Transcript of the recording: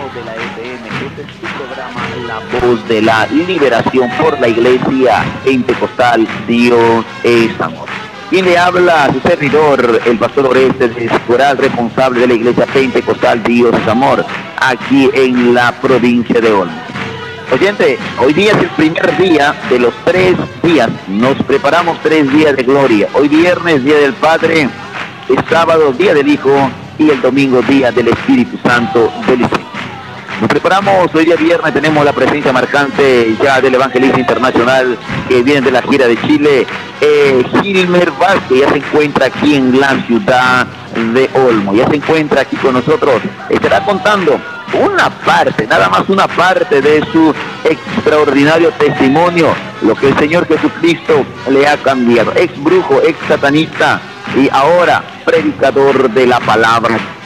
de la FM. Este es su programa La Voz de la Liberación por la Iglesia Pentecostal Dios es Amor. Quien le habla, su servidor, el pastor Orestes, coral responsable de la Iglesia Pentecostal Dios es Amor, aquí en la provincia de Olmo. Oyente, hoy día es el primer día de los 3 días. Nos preparamos 3 días de gloria. Hoy viernes, Día del Padre, el sábado, Día del Hijo, y el domingo, Día del Espíritu Santo del Señor. Nos preparamos, hoy día viernes tenemos la presencia marcante ya del evangelista internacional que viene de la gira de Chile, Gilmer Vázquez, ya se encuentra aquí en la ciudad de Olmo, ya se encuentra aquí con nosotros, estará contando una parte, nada más una parte de su extraordinario testimonio, lo que el Señor Jesucristo le ha cambiado, ex brujo, ex satanista y ahora predicador de la palabra